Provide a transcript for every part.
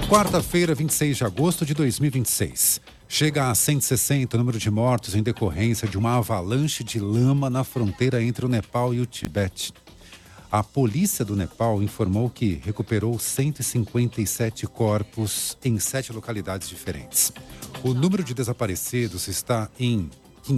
Quarta-feira, 26 de agosto de 2026. Chega a 160 o número de mortos em decorrência de uma avalanche de lama na fronteira entre o Nepal e o Tibete. A polícia do Nepal informou que recuperou 157 corpos em 7 localidades diferentes. O número de desaparecidos está em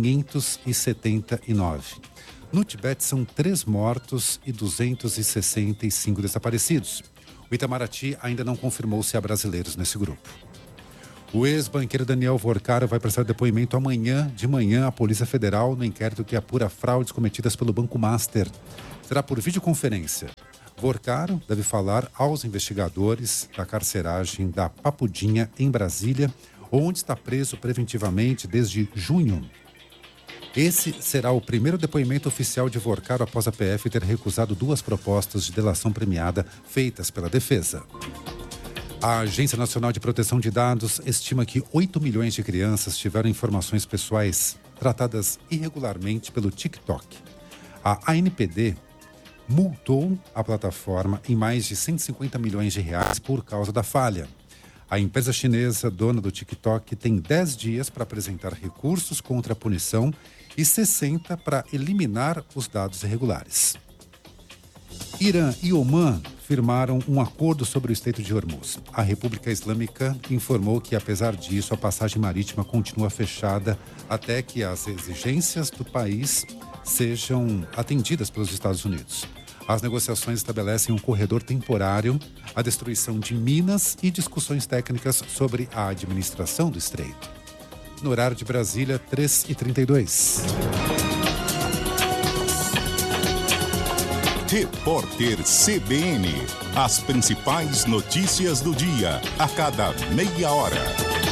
579. No Tibete são 3 mortos e 265 desaparecidos. O Itamaraty ainda não confirmou se há brasileiros nesse grupo. O ex-banqueiro Daniel Vorcaro vai prestar depoimento amanhã de manhã à Polícia Federal no inquérito que apura fraudes cometidas pelo Banco Master. Será por videoconferência. Vorcaro deve falar aos investigadores da carceragem da Papudinha, em Brasília, onde está preso preventivamente desde junho. Esse será o primeiro depoimento oficial de Vorcaro após a PF ter recusado 2 propostas de delação premiada feitas pela defesa. A Agência Nacional de Proteção de Dados estima que 8 milhões de crianças tiveram informações pessoais tratadas irregularmente pelo TikTok. A ANPD multou a plataforma em mais de 150 milhões de reais por causa da falha. A empresa chinesa, dona do TikTok, tem 10 dias para apresentar recursos contra a punição e 60 para eliminar os dados irregulares. Irã e Omã firmaram um acordo sobre o Estreito de Hormuz. A República Islâmica informou que, apesar disso, a passagem marítima continua fechada até que as exigências do país sejam atendidas pelos Estados Unidos. As negociações estabelecem um corredor temporário, a destruição de minas e discussões técnicas sobre a administração do estreito. No horário de Brasília, 3h32. Repórter CBN. As principais notícias do dia, a cada meia hora.